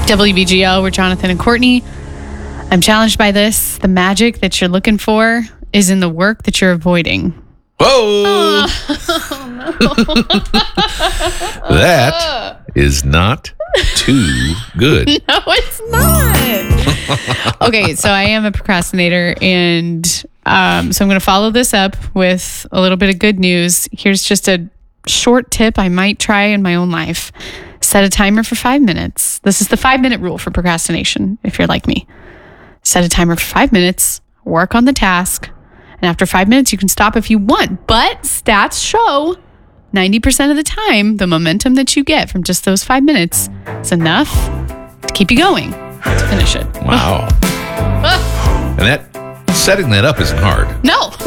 WBGL, we're Jonathan and Courtney. I'm challenged by this. The magic that you're looking for is in the work that you're avoiding. Whoa! That is not too good. No, it's not. Okay, so I am a procrastinator, and so I'm going to follow this up with a little bit of good news. Here's just a short tip I might try in my own life. Set a timer for 5 minutes. This is the 5-minute rule for procrastination, if you're like me. Set a timer for 5 minutes, work on the task, and after 5 minutes, you can stop if you want. But stats show 90% of the time, the momentum that you get from just those 5 minutes is enough to keep you going to finish it. Wow. And setting that up isn't hard. No.